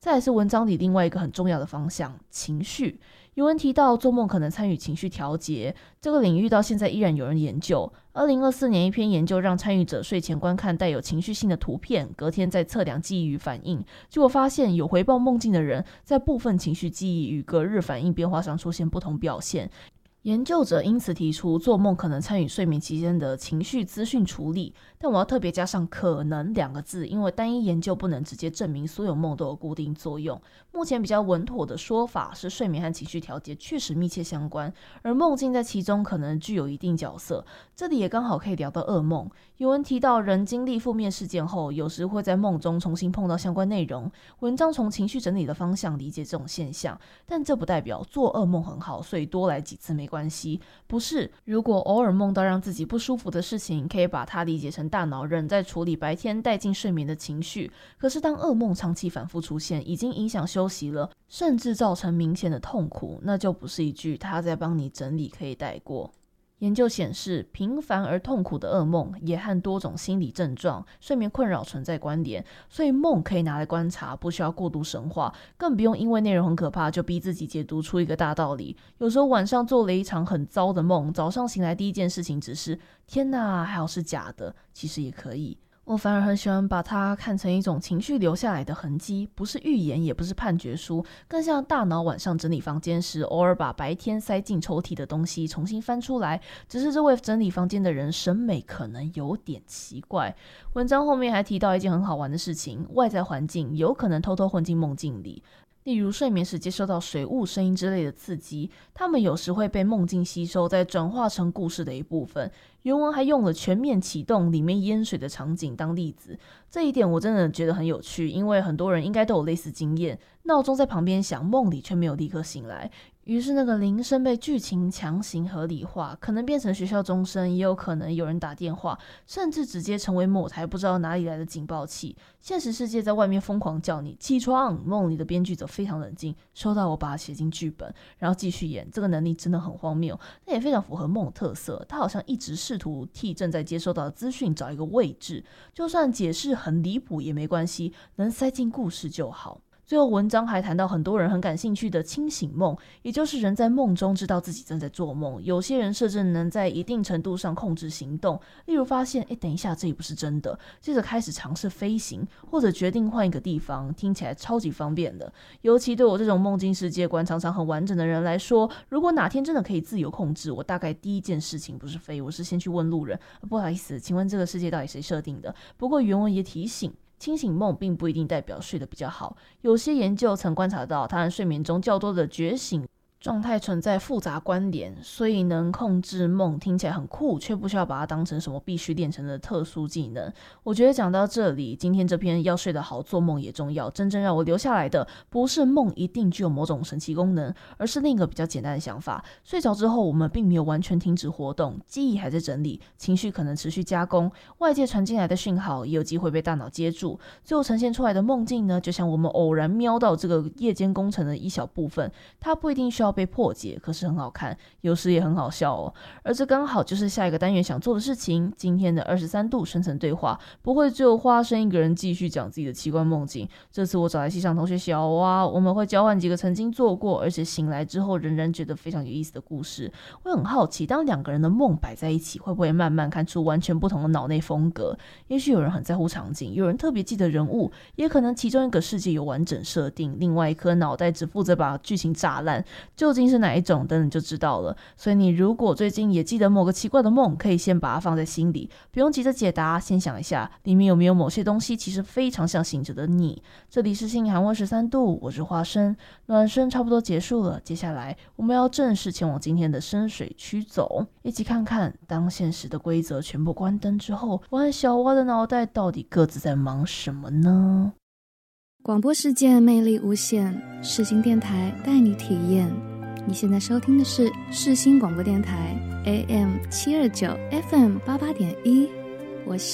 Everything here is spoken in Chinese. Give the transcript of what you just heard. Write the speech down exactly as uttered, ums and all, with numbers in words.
再来是文章里另外一个很重要的方向，情绪。有人提到做梦可能参与情绪调节，这个领域到现在依然有人研究。二零二四年一篇研究让参与者睡前观看带有情绪性的图片，隔天再测量记忆与反应，结果发现有回报梦境的人在部分情绪记忆与隔日反应变化上出现不同表现。研究者因此提出做梦可能参与睡眠期间的情绪资讯处理，但我要特别加上可能两个字，因为单一研究不能直接证明所有梦都有固定作用。目前比较稳妥的说法是睡眠和情绪调节确实密切相关，而梦境在其中可能具有一定角色。这里也刚好可以聊到噩梦。有人提到人经历负面事件后，有时会在梦中重新碰到相关内容，文章从情绪整理的方向理解这种现象，但这不代表做噩梦很好，所以多来几次没关系。不是，如果偶尔梦到让自己不舒服的事情，可以把它理解成大脑仍在处理白天带进睡眠的情绪，可是当噩梦长期反复出现，已经影响休息了，甚至造成明显的痛苦，那就不是一句他在帮你整理可以带过。研究显示，频繁而痛苦的噩梦也和多种心理症状、睡眠困扰存在关联，所以梦可以拿来观察，不需要过度神化，更不用因为内容很可怕就逼自己解读出一个大道理。有时候晚上做了一场很糟的梦，早上醒来第一件事情只是天哪，还好是假的，其实也可以。我反而很喜欢把它看成一种情绪留下来的痕迹，不是预言，也不是判决书，更像大脑晚上整理房间时偶尔把白天塞进抽屉的东西重新翻出来，只是这位整理房间的人审美可能有点奇怪。文章后面还提到一件很好玩的事情，外在环境有可能偷偷混进梦境里，例如睡眠时接收到水雾、声音之类的刺激，它们有时会被梦境吸收，再转化成故事的一部分。原文还用了全面启动里面淹水的场景当例子，这一点我真的觉得很有趣，因为很多人应该都有类似经验，闹钟在旁边响，梦里却没有立刻醒来，于是那个铃声被剧情强行合理化，可能变成学校钟声，也有可能有人打电话，甚至直接成为某台不知道哪里来的警报器。现实世界在外面疯狂叫你起床，梦里的编剧则非常冷静，收到我把它写进剧本，然后继续演。这个能力真的很荒谬，但也非常符合梦特色，他好像一直试图替正在接收到的资讯找一个位置，就算解释很离谱也没关系，能塞进故事就好。最后文章还谈到很多人很感兴趣的清醒梦，也就是人在梦中知道自己正在做梦，有些人甚至能在一定程度上控制行动，例如发现诶等一下这也不是真的，接着开始尝试飞行，或者决定换一个地方，听起来超级方便的。尤其对我这种梦境世界观常常很完整的人来说，如果哪天真的可以自由控制，我大概第一件事情不是飞，我是先去问路人，不好意思，请问这个世界到底谁设定的？不过原文也提醒，清醒梦并不一定代表睡得比较好，有些研究曾观察到它和睡眠中较多的觉醒状态存在复杂关联，所以能控制梦听起来很酷，却不需要把它当成什么必须练成的特殊技能。我觉得讲到这里，今天这篇要睡得好做梦也重要，真正让我留下来的不是梦一定具有某种神奇功能，而是另一个比较简单的想法。睡着之后我们并没有完全停止活动，记忆还在整理，情绪可能持续加工，外界传进来的讯号也有机会被大脑接住，最后呈现出来的梦境呢，就像我们偶然瞄到这个夜间工程的一小部分，它不一定需要被破解，可是很好看，有时也很好笑哦。而这刚好就是下一个单元想做的事情，今天的二十三度深层对话不会只有花生一个人继续讲自己的奇怪梦境，这次我找来系上同学小蛙，我们会交换几个曾经做过而且醒来之后仍然觉得非常有意思的故事。我很好奇，当两个人的梦摆在一起，会不会慢慢看出完全不同的脑内风格？也许有人很在乎场景，有人特别记得人物，也可能其中一个世界有完整设定，另外一颗脑袋只负责把剧情炸烂，究竟是哪一种等等就知道了。所以你如果最近也记得某个奇怪的梦，可以先把它放在心里，不用急着解答，先想一下里面有没有某些东西其实非常像醒着的你。这里是性寒温十三度，我是花生，暖身差不多结束了，接下来我们要正式前往今天的深水区走，一起看看当现实的规则全部关灯之后，我和小蛙的脑袋到底各自在忙什么呢？ 广播世界魅力无限，世新电台带你体验。你现在收听的是世新广播电台 A M 七二九 F M 八八点一，我是